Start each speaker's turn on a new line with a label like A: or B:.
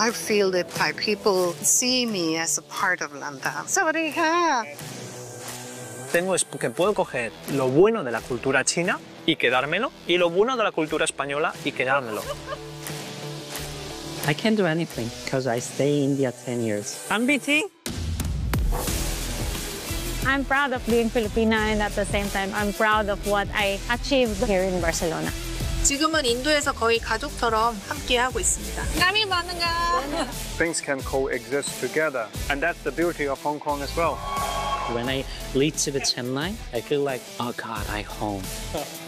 A: I feel that Thai people see me as a part of Landa. Sawadee-ka.
B: Tengo es que puedo coger lo bueno de la cultura china y quedármelo, y lo bueno de la cultura española y quedármelo.
C: I can do anything because I stay in India 10 years.
B: I'm BT.
D: I'm proud of being Filipina, and at the same time, I'm proud of what I achieved here in Barcelona.
E: 지금은 인도에서 거의 가족처럼 함께 하고 있습니다.
D: Kami bangga.
F: Things can coexist together, and that's the beauty of Hong Kong as well.
C: When I lead to the Chennai, I feel like, oh God, I'm home.